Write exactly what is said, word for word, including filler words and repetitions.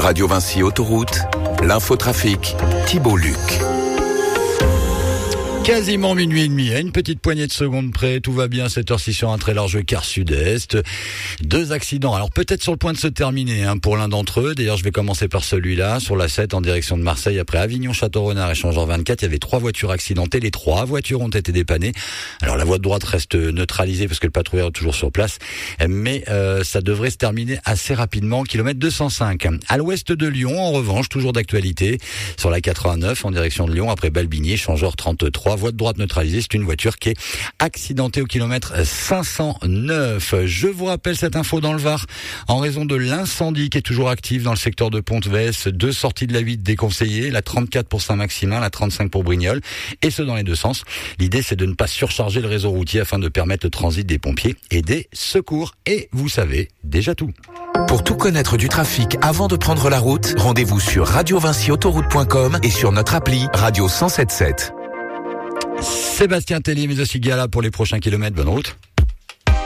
Radio Vinci Autoroute, l'infotrafic, Thibault Luc. Quasiment minuit et demi, à une petite poignée de secondes près, tout va bien, cette heure-ci sur un très large quart sud-est. Deux accidents, alors peut-être sur le point de se terminer hein, pour l'un d'entre eux. D'ailleurs, je vais commencer par celui-là, sur la sept en direction de Marseille, après Avignon-Château-Renard, échangeur vingt-quatre. Il y avait trois voitures accidentées, les trois voitures ont été dépannées. Alors la voie de droite reste neutralisée parce que le patrouilleur est toujours sur place, mais euh, ça devrait se terminer assez rapidement, kilomètre deux cent cinq. À l'ouest de Lyon, en revanche, toujours d'actualité, sur la quatre-vingt-neuf en direction de Lyon, après Balbigny, échangeur trente-trois. Voie de droite neutralisée, c'est une voiture qui est accidentée au kilomètre cinq cent neuf. Je vous rappelle cette info dans le Var, en raison de l'incendie qui est toujours actif dans le secteur de Pont-de-Vesse. Deux sorties de la huit déconseillées, la trente-quatre pour Saint-Maximin, la trente-cinq pour Brignoles, et ce dans les deux sens. L'idée, c'est de ne pas surcharger le réseau routier afin de permettre le transit des pompiers et des secours. Et vous savez déjà tout. Pour tout connaître du trafic avant de prendre la route, rendez-vous sur radio vinci autoroute point com et sur notre appli Radio cent soixante-dix-sept. Sébastien Tellier, mais aussi Gala pour les prochains kilomètres. Bonne route.